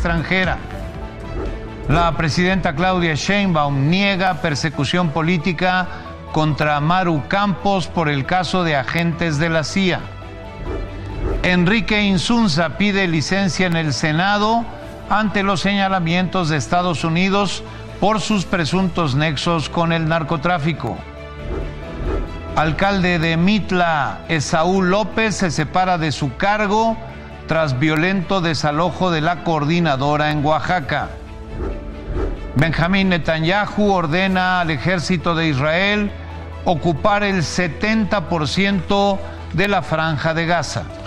extranjera. La presidenta Claudia Sheinbaum niega persecución política contra Maru Campos por el caso de agentes de la CIA. Enrique Insunza pide licencia en el Senado ante los señalamientos de Estados Unidos por sus presuntos nexos con el narcotráfico. Alcalde de Mitla, Esaú López, se separa de su cargo tras violento desalojo de la coordinadora en Oaxaca. Benjamín Netanyahu ordena al ejército de Israel ocupar el 70% de la franja de Gaza.